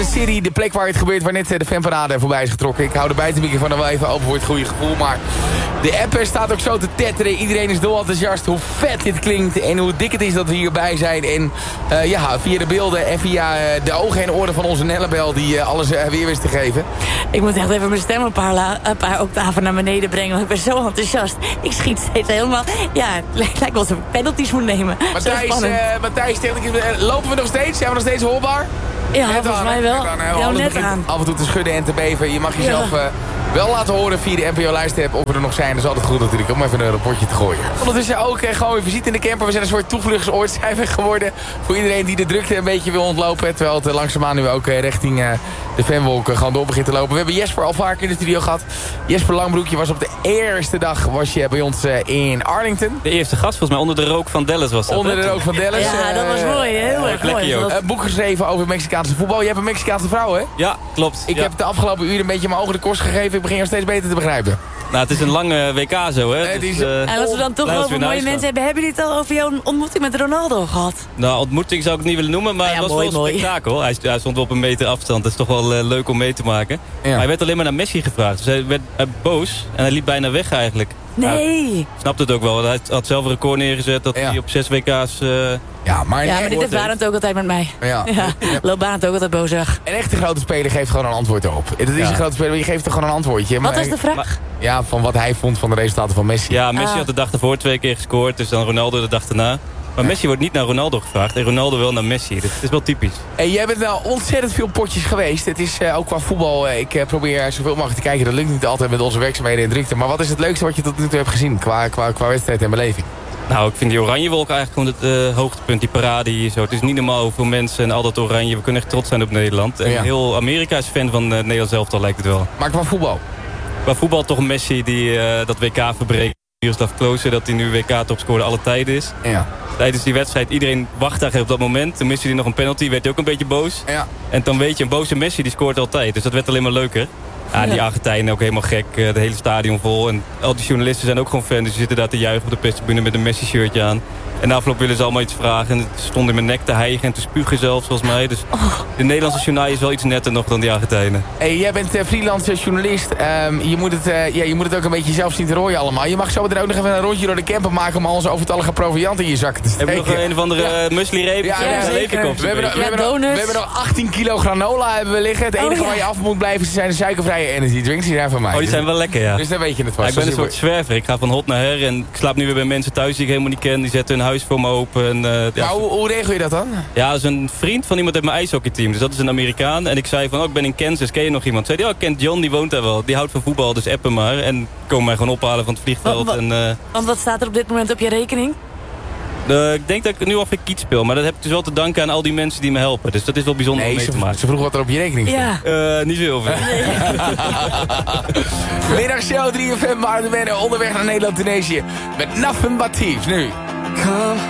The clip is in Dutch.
De serie, de plek waar het gebeurt, waar net de fanparade voorbij is getrokken. Ik hou de buitenmicrofoon nog wel even open voor het goede gevoel. Maar de app staat ook zo te tetteren. Iedereen is dol enthousiast hoe vet dit klinkt. En hoe dik het is dat we hierbij zijn. En via de beelden en via de ogen en oren van onze Nellebel die alles weer wist te geven. Ik moet echt even mijn stem een paar octaven naar beneden brengen. Want ik ben zo enthousiast. Ik schiet steeds helemaal... Ja, het lijkt wel alsof ik penalties moet nemen. Matthijs, lopen we nog steeds? Zijn we nog steeds hoorbaar? Ja, volgens mij wel. Net aan. Af en toe te schudden en te beven. Je mag jezelf wel laten horen via de NPO-lijst-app of we er nog zijn. Dat is altijd goed natuurlijk om even een rapportje te gooien. Ondertussen ook gewoon weer visite in de camper. We zijn een soort toevluchtsoord zijn we geworden. Voor iedereen die de drukte een beetje wil ontlopen. Terwijl het langzaamaan nu ook richting de fanwolk gewoon door begint te lopen. We hebben Jesper al vaker in de studio gehad. Jesper Langbroek, je was op de eerste dag bij ons in Arlington. De eerste gast volgens mij, onder de rook van Dallas was dat. Onder de rook van Dallas. Ja, dat was mooi. Heel erg mooi. Een boek geschreven over Mexicaanse voetbal. Je hebt een Mexicaanse vrouw, hè? Ja, klopt. Ik heb de afgelopen uur een beetje mijn ogen de kost gegeven. Ik begin er steeds beter te begrijpen. Nou, het is een lange WK zo, hè. En als we dan toch over mooie mensen hebben... Hebben jullie het al over jouw ontmoeting met Ronaldo gehad? Nou, ontmoeting zou ik het niet willen noemen, maar het was wel een spektakel. Hij stond wel op een meter afstand. Dat is toch wel leuk om mee te maken. Ja. Maar hij werd alleen maar naar Messi gevraagd. Dus hij werd boos en hij liep bijna weg eigenlijk. Nee. Nou, snapte het ook wel. Hij had zelf een record neergezet dat hij op 6 WK's... maar dit heeft Barend ook altijd met mij. Loopt Barend ook altijd boos weg. Een echte grote speler geeft gewoon een antwoord op. Het is een grote speler, je geeft er gewoon een antwoordje. Wat was de vraag? Van wat hij vond van de resultaten van Messi. Ja, Messi had de dag ervoor 2 keer gescoord. Dus dan Ronaldo de dag erna. Maar Messi wordt niet naar Ronaldo gevraagd. En Ronaldo wel naar Messi. Dus het is wel typisch. En jij bent wel ontzettend veel potjes geweest. Het is ook qua voetbal. Ik probeer zoveel mogelijk te kijken. Dat lukt niet altijd met onze werkzaamheden en drukte. Maar wat is het leukste wat je tot nu toe hebt gezien? Qua wedstrijd en beleving? Nou, ik vind die Oranjewolk eigenlijk gewoon het hoogtepunt. Die parade hier zo. Het is niet normaal hoeveel mensen en al dat oranje. We kunnen echt trots zijn op Nederland. En heel Amerika is fan van Nederland zelf, lijkt het wel. Maar qua voetbal? Qua voetbal toch Messi die dat WK verbreekt. Miroslav Klose, dat hij nu WK-topscorer alle tijden is. Ja. Tijdens die wedstrijd, iedereen wacht eigenlijk op dat moment. Dan miste hij nog een penalty, werd hij ook een beetje boos. Ja. En dan weet je, een boze Messi die scoort altijd. Dus dat werd alleen maar leuker. Ja, die Argentijnen ook helemaal gek. Het hele stadion vol. En al die journalisten zijn ook gewoon fan. Dus die zitten daar te juichen op de perstribune met een Messi-shirtje aan. En na afloop willen ze allemaal iets vragen. En het stond in mijn nek te hijgen en te spugen zelfs, volgens mij. Dus de Nederlandse journaal is wel iets netter nog dan die Argentijnen. Hey, jij bent freelance journalist. Je moet het ook een beetje zelf zien te rooien allemaal. Je mag zo meteen ook nog even een rondje door de camper maken... om al onze overtollige proviant in je zak te steken. Hebben we nog een of andere muesli-reep? Ja, zeker. We hebben nog 18 kilo granola hebben we liggen. Het enige waar je af moet blijven zijn de suikervrije energy drinks. Die zijn van mij. Die zijn wel lekker, ja. Dus dan weet je het vast. Ik ben een soort zwerver. Ik ga van hot naar her. En ik slaap nu weer bij mensen thuis die ik helemaal niet ken. Die zetten hun huis voor me open. Maar hoe regel je dat dan? Ja, dat is een vriend van iemand uit mijn ijshockeyteam. Dus dat is een Amerikaan. En ik zei van, ik ben in Kansas. Ken je nog iemand? Zei die, ik ken John, die woont daar wel. Die houdt van voetbal, dus appen maar. En komen mij gewoon ophalen van het vliegveld. Want wat staat er op dit moment op je rekening? Ik denk dat ik nu al geen kiet speel. Maar dat heb ik dus wel te danken aan al die mensen die me helpen. Dus dat is wel bijzonder om mee te maken. Ze vroeg wat er op je rekening staat. Ja. Niet veel veel. Middagshow 3FM, maar we zijn onderweg naar Nederland-Tunesië. Met Nothing But Thieves nu. Come